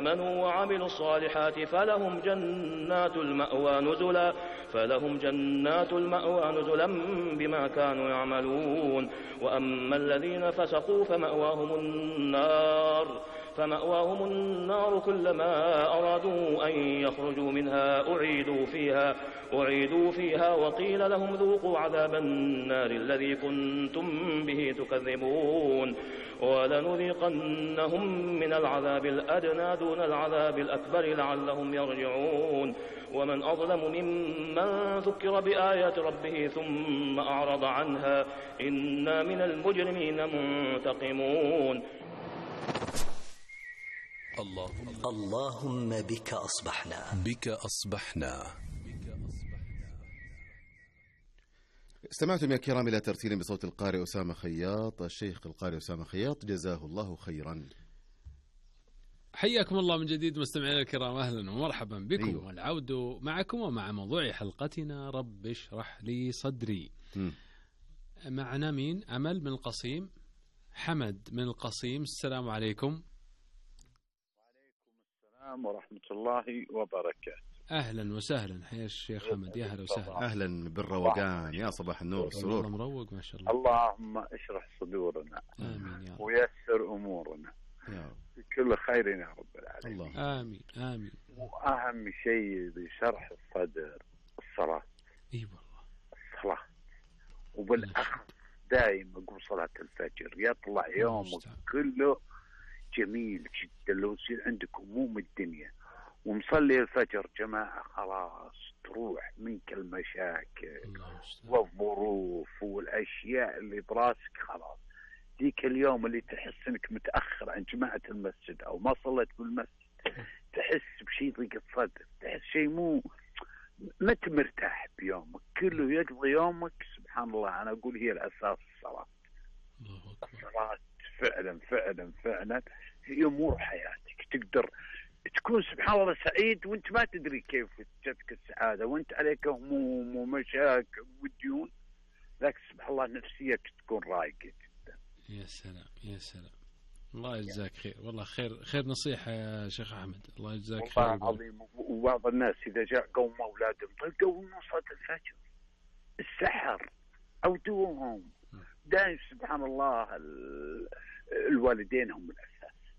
آمنوا وعملوا الصالحات فلهم جنات المأوى نزلا بما كانوا يعملون. وأما الذين فسقوا فمأواهم النار كلما أرادوا أن يخرجوا منها أعيدوا فيها وقيل لهم ذوقوا عذاب النار الذي كنتم به تكذبون. ولنذيقنهم من العذاب الأدنى دون العذاب الأكبر لعلهم يرجعون. ومن أظلم ممن ذكر بآيات ربه ثم أعرض عنها إنا من المجرمين منتقمون. اللهم بك أصبحنا. استمعتم يا كرام إلى ترتيل بصوت القارئ أسامة خياط، الشيخ القارئ أسامة خياط جزاه الله خيرا. حياكم الله من جديد مستمعينا الكرام، أهلا ومرحبا بكم. والعود معكم ومع موضوع حلقتنا رب اشرح لي صدري. معنا مين؟ أمل من القصيم، حمد من القصيم. السلام عليكم. وعليكم السلام ورحمة الله وبركاته. أهلا وسهلا، حيا الشيخ حمد، يا أهلا وسهلا. أهلا بالروقان، يا صباح النور والسرور. والله مروق ما شاء الله. اللهم اشرح صدورنا آمين يا رب. ويسر أمورنا يا رب. بكل خير يا رب العالمين. الله. آمين. وأهم شيء بشرح الصدر الصلاة. إي والله الصلاة، وبالأخص دائما قبل صلاة الفجر يطلع يومك كله جميل جدا. لو يصير عندك هموم الدنيا ومصلي الفجر جماعة خلاص تروح منك المشاكل والظروف والأشياء اللي براسك. خلاص ذيك اليوم اللي تحس انك متأخر عن جماعة المسجد او ما صليت بالمسجد تحس بشيء ضيق الصدر، تحس شيء ما مرتاح بيومك كله. يقضي يومك سبحان الله. انا اقول هي الاساس الصلاة. الصلاة فعلا هي امور حياتك. تقدر تكون سبحان الله سعيد وانت ما تدري كيف جتك السعادة، وانت عليك هموم ومشاكل وديون، لكن سبحان الله نفسيتك تكون رايقة جدا. يا سلام. الله يجزاك خير، والله خير نصيحة يا شيخ أحمد، الله يجزاك خير. والله العظيم. وبعض الناس إذا جاء قوم أولادهم تلقوا من صلاة الفجر السحر أو دوهم دائما سبحان الله. الوالدين هم الأساس.